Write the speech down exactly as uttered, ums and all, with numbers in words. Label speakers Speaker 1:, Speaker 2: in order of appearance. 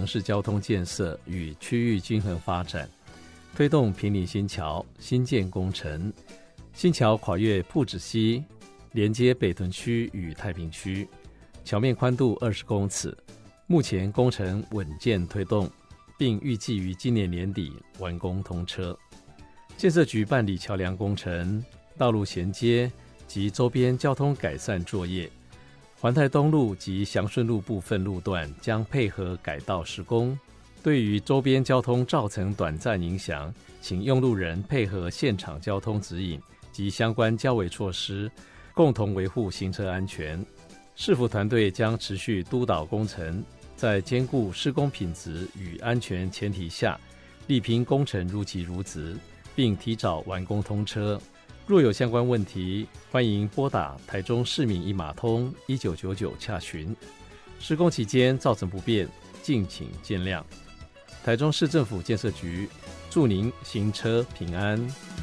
Speaker 1: 城市交通建设与区域均衡发展，推动坪林新桥新建工程。新桥跨越朴子溪，连接北屯区与太平区，桥面宽度二十公尺，目前工程稳健推动，并预计于今年年底完工通车。建设局办理桥梁工程、道路衔接及周边交通改善作业。环太东路及祥顺路部分路段将配合改道施工，对于周边交通造成短暂影响，请用路人配合现场交通指引及相关交维措施，共同维护行车安全。市府团队将持续督导工程，在兼顾施工品质与安全前提下，力拼工程如期如职，并提早完工通车。若有相关问题，欢迎拨打台中市民一码通一九九九洽询。施工期间造成不便，敬请见谅。台中市政府建设局祝您行车平安。